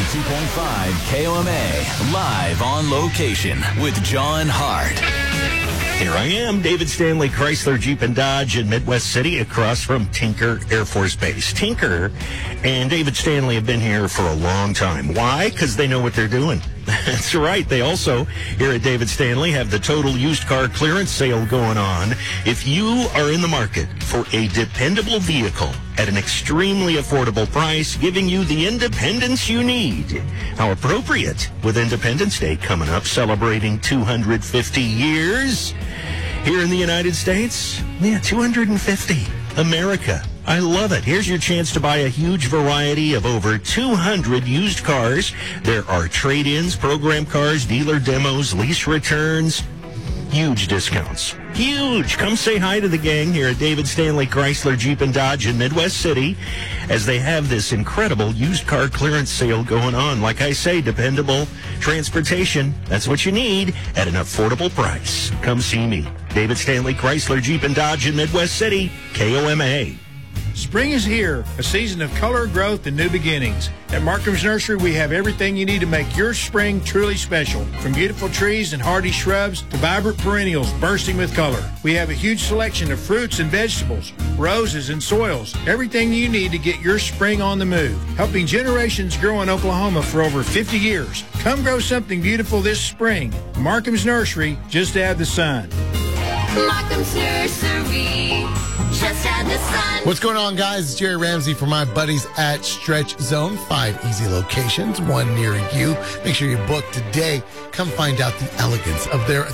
KOMA, live on location with John Hart. Here I am, David Stanley Chrysler Jeep and Dodge in Midwest City across from Tinker Air Force Base. Tinker and David Stanley have been here for a long time. Why? Because they know what they're doing. That's right. They also, here at David Stanley, have the total used car clearance sale going on. If you are in the market for a dependable vehicle at an extremely affordable price, giving you the independence you need. How appropriate with Independence Day coming up, celebrating 250 years here in the United States. Yeah, 250. America. I love it. Here's your chance to buy a huge variety of over 200 used cars. There are trade-ins, program cars, dealer demos, lease returns. Huge discounts. Huge. Come say hi to the gang here at David Stanley Chrysler Jeep and Dodge in Midwest City as they have this incredible used car clearance sale going on. Like I say, dependable transportation. That's what you need at an affordable price. Come see me. David Stanley Chrysler Jeep and Dodge in Midwest City, KOMA. Spring is here, a season of color, growth, and new beginnings. At Markham's Nursery, we have everything you need to make your spring truly special. From beautiful trees and hardy shrubs to vibrant perennials bursting with color. We have a huge selection of fruits and vegetables, roses and soils, everything you need to get your spring on the move. Helping generations grow in Oklahoma for over 50 years. Come grow something beautiful this spring. Markham's Nursery, just add the sun. Markham's Nursery, just add the sun. What's going on, guys? It's Jerry Ramsey for my buddies at Stretch Zone. 5 easy locations, one near you. Make sure you book today. Come find out the elegance of their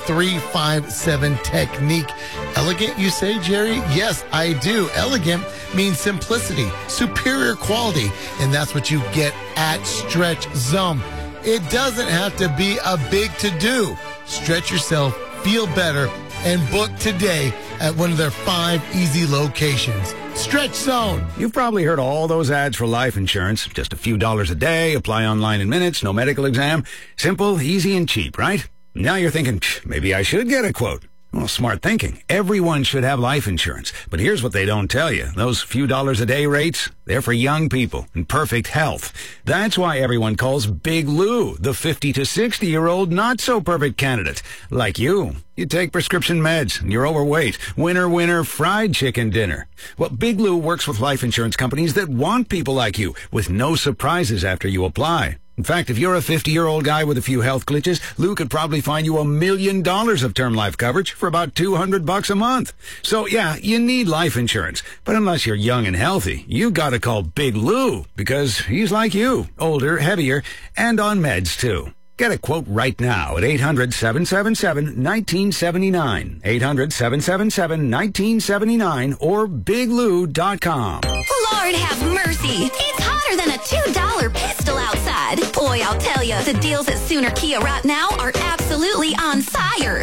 357 technique. Elegant, you say, Jerry? Yes, I do. Elegant means simplicity, superior quality, and that's what you get at Stretch Zone. It doesn't have to be a big to-do. Stretch yourself, feel better, and book today at one of their 5 easy locations. Stretch Zone. You've probably heard all those ads for life insurance. Just a few dollars a day, apply online in minutes, no medical exam. Simple, easy, and cheap, right? Now you're thinking, maybe I should get a quote. Well, smart thinking. Everyone should have life insurance. But here's what they don't tell you. Those few dollars a day rates, they're for young people in perfect health. That's why everyone calls Big Lou the 50 to 60-year-old not-so-perfect candidate. Like you. You take prescription meds, and you're overweight. Winner, fried chicken dinner. Well, Big Lou works with life insurance companies that want people like you, with no surprises after you apply. In fact, if you're a 50-year-old guy with a few health glitches, Lou could probably find you $1 million of term life coverage for about $200 a month. So, yeah, you need life insurance. But unless you're young and healthy, you gotta call Big Lou, because he's like you, older, heavier, and on meds, too. Get a quote right now at 800-777-1979, 800-777-1979, or biglou.com. Lord have mercy. It's hotter than a $2 pistol outside. Boy, I'll tell you, the deals at Sooner Kia right now are absolutely on fire.